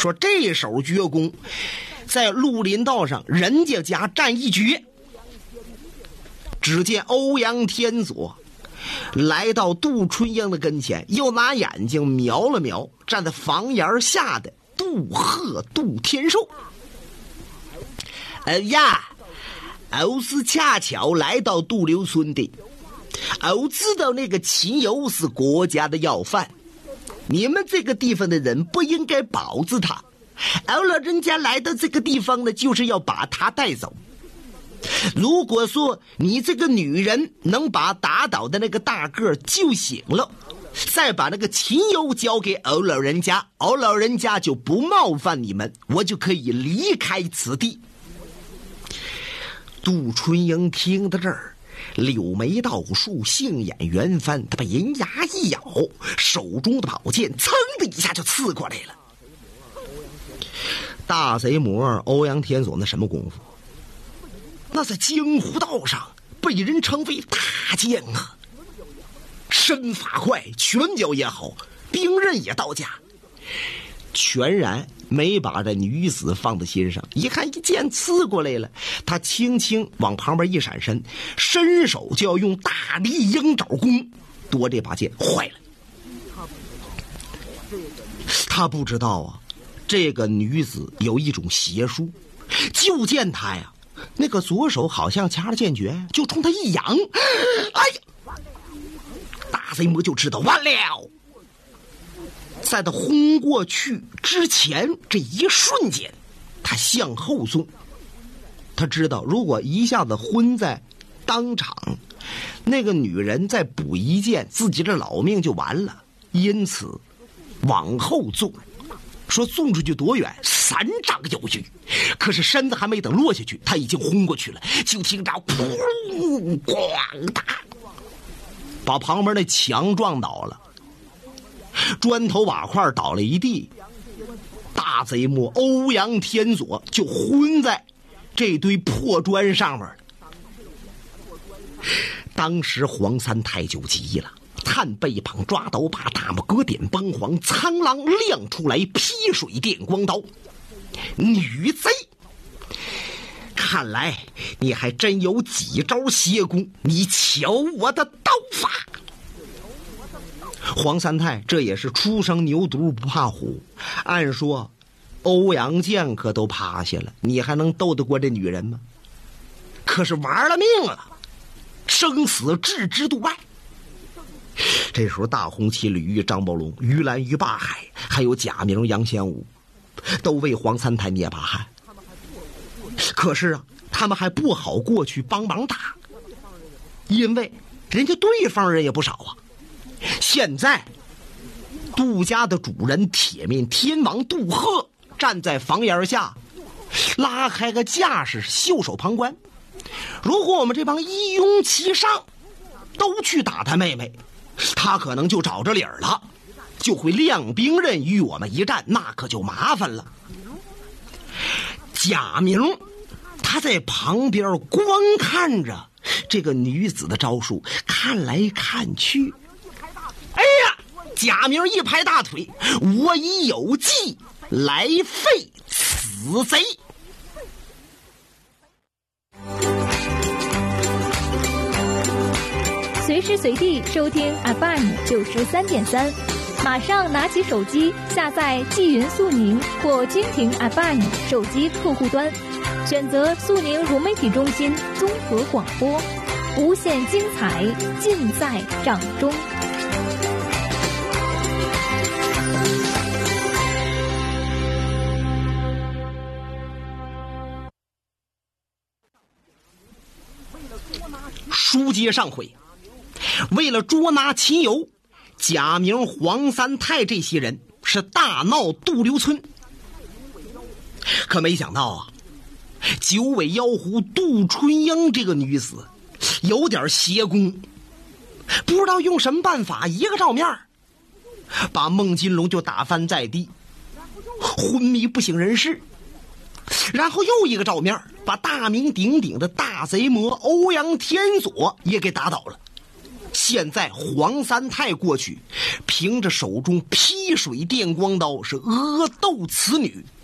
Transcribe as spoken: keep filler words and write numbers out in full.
说这手绝功在绿林道上人家家占一绝。只见欧阳天佐来到杜春英的跟前，又拿眼睛瞄了瞄站在房檐下的杜贺杜天寿。哎呀，欧是恰巧来到杜留村的，欧知道那个秦游是国家的要犯，你们这个地方的人不应该保着他，欧老人家来到这个地方呢，就是要把他带走。如果说你这个女人能把打倒的那个大个救醒了，再把那个秦游交给欧老人家，欧老人家就不冒犯你们，我就可以离开此地。杜春英听到这儿，柳眉倒竖，杏眼圆翻，他把银牙一咬，手中的宝剑噌的一下就刺过来了。大贼魔欧阳天佐那什么功夫，那在江湖道上被人称为大将啊，身法快，拳脚也好，兵刃也到家，全然没把这女子放在心上。一看一剑刺过来了，他轻轻往旁边一闪身，伸手就要用大力鹰爪功夺这把剑。坏了，他不知道啊，这个女子有一种邪术。就见他呀，那个左手好像掐了剑诀，就冲他一扬，哎呀，大贼魔就知道完了。在他轰过去之前，这一瞬间他向后纵，他知道如果一下子昏在当场，那个女人再补一剑，自己的老命就完了。因此往后纵，说纵出去多远，三丈有余。可是身子还没等落下去，他已经轰过去了，就听着噗咣当，把旁边的墙撞倒了，砖头瓦块倒了一地。大贼魔欧阳天佐就昏在这堆破砖上面。当时黄三太就急了，探背膀，抓刀把大拇哥点崩黄，苍狼亮出来，劈水电光刀。女贼，看来你还真有几招邪功，你瞧我的刀法。黄三太这也是初生牛犊不怕虎，按说欧阳剑可都趴下了，你还能斗得过这女人吗？可是玩了命了，生死置之度外。这时候大红旗吕玉、张宝龙、于兰、于霸海，还有贾明、杨显武，都为黄三太捏把汗。可是啊，他们还不好过去帮忙打，因为人家对方人也不少啊。现在杜家的主人铁面天王杜贺站在房檐下，拉开个架势，袖手旁观。如果我们这帮一拥其上都去打他妹妹，他可能就找着理儿了，就会亮兵刃与我们一战，那可就麻烦了。贾明他在旁边观看着这个女子的招数，看来看去，哎呀，贾明一拍大腿，我已有计来废此贼。 随时随地收听 F M 九十三点三，马上拿起手机下载纪云速宁或蜻蜓 F M 手机客户端，选择速宁融媒体中心综合广播，无限精彩尽在掌中。 书接上回，为了捉拿秦游，贾明、黄三太这些人是大闹杜留村。可没想到啊，九尾妖狐杜春英这个女子有点邪功，不知道用什么办法，一个照面把孟金龙就打翻在地，昏迷不省人事。然后又一个照面，把大名鼎鼎的大贼魔欧阳天佐也给打倒了。 现在黄三太过去，凭着手中劈水电光刀是恶斗此女，